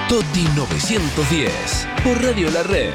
Toti 910 por Radio La Red.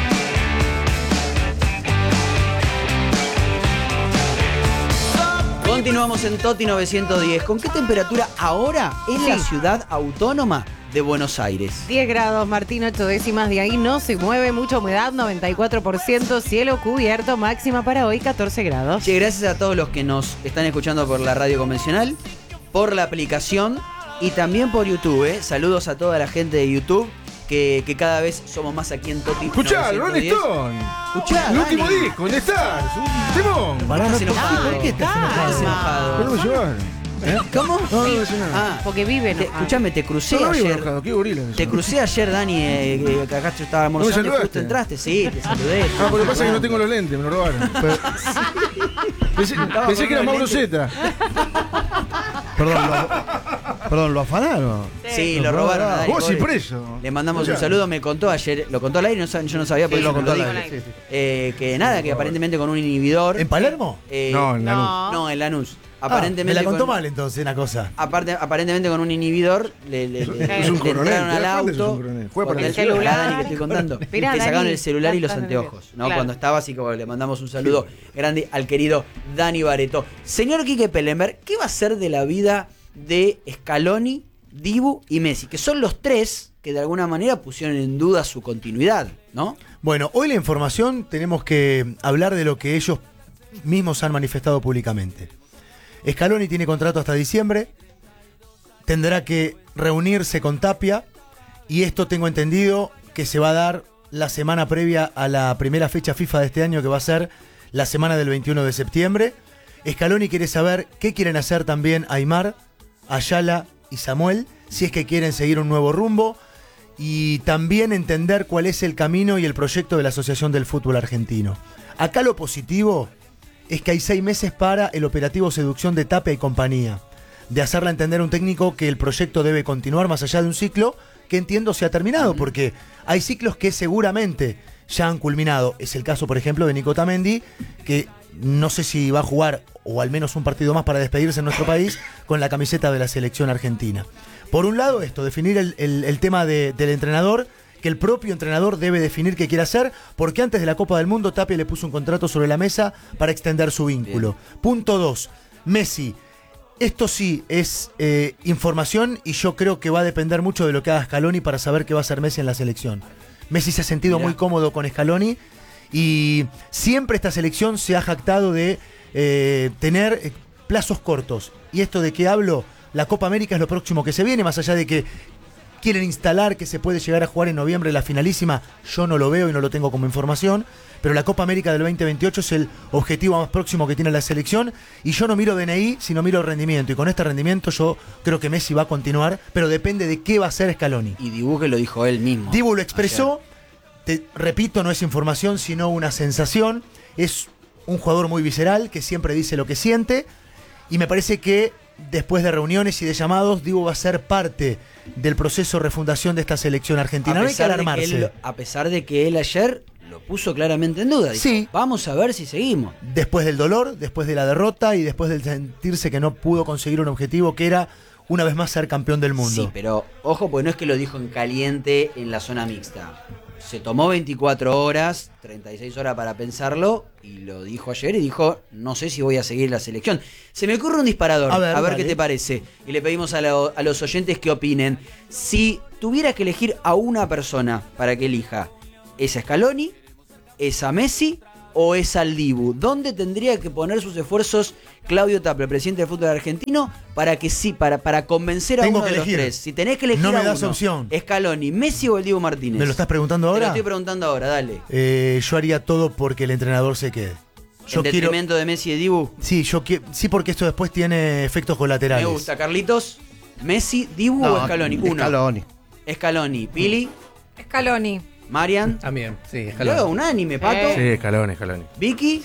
Continuamos en Toti 910. ¿Con qué temperatura ahora en la ciudad autónoma de Buenos Aires? 10 grados, Martín, 8 décimas, de ahí no se mueve, mucha humedad, 94%, cielo cubierto, máxima para hoy 14 grados. Che, gracias a todos los que nos están escuchando por la radio convencional, por la aplicación y también por YouTube. Saludos a toda la gente de YouTube, que cada vez somos más aquí en Toti. Escuchá, Rolling Stone. Escuchá, el último Dani. disco, ¿dónde estás? Un temón. Estás enojado. ¿Por qué estás enojado? ¿Qué lo llevar? ¿Cómo? No, no pasa nada. Porque vive, ¿no? Escuchame, te crucé No, no vivo ayer. enojado, qué gorila. Te crucé ayer, Dani, que acá yo estaba almorzando y saludaste? justo entraste. Sí, te saludé. Ah, porque pasa que no tengo los lentes, me lo robaron. Pensé que era Mauro Zeta. Perdón, ¿lo afanaron? Sí, lo robaron a Dani, Vos y pobre. preso. Le mandamos un Escuchá. saludo, me contó ayer, lo contó al aire, yo no sabía, por Sí, eso lo me contó lo al dijo. aire, Que nada, que aparentemente con un inhibidor. ¿En Palermo? No, en Lanús. No, en Lanús. Me Aparentemente la contó con, mal entonces una cosa. aparentemente con un inhibidor le Es un entraron coronel, al ¿te das cuenta? Es auto. un coronel. Juega para con el celular. Dani, que estoy contando. Mirá, le sacaron Dani, el celular y los estás anteojos, ¿no? claro. Cuando estaba, así que le mandamos un saludo grande al querido Dani Barreto. Señor Quique Pellember, ¿qué va a ser de la vida de Scaloni, Dibu y Messi? Que son los tres que de alguna manera pusieron en duda su continuidad, ¿no? Bueno, hoy la información tenemos que hablar de lo que ellos mismos han manifestado públicamente. Scaloni tiene contrato hasta diciembre, tendrá que reunirse con Tapia y esto tengo entendido que se va a dar la semana previa a la primera fecha FIFA de este año, que va a ser la semana del 21 de septiembre. Scaloni quiere saber qué quieren hacer también Aimar, Ayala y Samuel, si es que quieren seguir un nuevo rumbo, y también entender cuál es el camino y el proyecto de la Asociación del Fútbol Argentino. Acá lo positivo es que hay 6 meses para el operativo seducción de Tapia y compañía, de hacerle entender a un técnico que el proyecto debe continuar más allá de un ciclo que entiendo se ha terminado, porque hay ciclos que seguramente ya han culminado. Es el caso, por ejemplo, de Nico Otamendi, que no sé si va a jugar o al menos un partido más para despedirse en nuestro país con la camiseta de la selección argentina. Por un lado esto, definir el tema del entrenador, que el propio entrenador debe definir qué quiere hacer, porque antes de la Copa del Mundo Tapia le puso un contrato sobre la mesa para extender su vínculo. Bien. Punto 2, Messi. Esto sí es información y yo creo que va a depender mucho de lo que haga Scaloni para saber qué va a hacer Messi en la selección. Messi se ha sentido muy cómodo con Scaloni y siempre esta selección se ha jactado de tener plazos cortos. Y esto de que hablo, la Copa América es lo próximo que se viene, más allá de que quieren instalar que se puede llegar a jugar en noviembre la finalísima, yo no lo veo y no lo tengo como información, pero la Copa América del 2028 es el objetivo más próximo que tiene la selección y yo no miro DNI, sino miro rendimiento, y con este rendimiento yo creo que Messi va a continuar, pero depende de qué va a hacer Scaloni. Y Dibu, que lo dijo él mismo. Dibu lo expresó, te repito, no es información sino una sensación, es un jugador muy visceral que siempre dice lo que siente y me parece que después de reuniones y de llamados, Dibu va a ser parte del proceso de refundación de esta selección argentina. No hay que alarmarse. A pesar de que él ayer lo puso claramente en duda. Dijo, sí. Vamos a ver si seguimos. Después del dolor, después de la derrota y después de sentirse que no pudo conseguir un objetivo que era, una vez más, ser campeón del mundo. Sí, pero ojo, porque no es que lo dijo en caliente en la zona mixta. Se tomó 24 horas, 36 horas para pensarlo y lo dijo ayer y dijo, no sé si voy a seguir la selección. Se me ocurre un disparador, a ver qué te parece. Y le pedimos a los oyentes que opinen. Si tuvieras que elegir a una persona para que elija, ¿es a Scaloni, es a Messi o es al Dibu? ¿Dónde tendría que poner sus esfuerzos Claudio Tapia, presidente del fútbol argentino, para que sí, para convencer a uno de los tres? Si tenés que elegir no me a das uno, opción. ¿Scaloni, Messi o el Dibu Martínez? ¿Me lo estás preguntando ahora? Te lo estoy preguntando ahora, dale. Yo haría todo porque el entrenador se quede. ¿En detrimento de Messi y de Dibu? Sí, sí, porque esto después tiene efectos colaterales. Me gusta. Carlitos, ¿Messi, Dibu o Scaloni? Uno. Scaloni. Pili. Scaloni. Marian. También, sí, Scaloni. Unánime, Pato. Sí, Scaloni. Vicky.